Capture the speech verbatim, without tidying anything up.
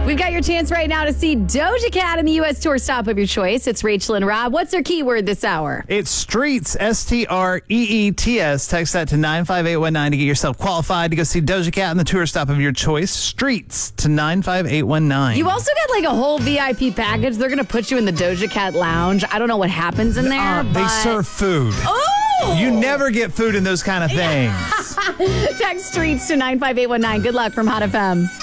We've got your chance right now to see Doja Cat in the U S tour stop of your choice. It's Rachel and Rob. What's their keyword this hour? It's streets, S T R E E T S. Text that to nine five eight one nine to get yourself qualified to go see Doja Cat in the tour stop of your choice. Streets to nine five eight one nine. You also get like a whole V I P package. They're going to put you in the Doja Cat lounge. I don't know what happens in there. Uh, but... They serve food. Oh! You never get food in those kind of things. Text streets to nine five eight one nine. Good luck from Hot F M.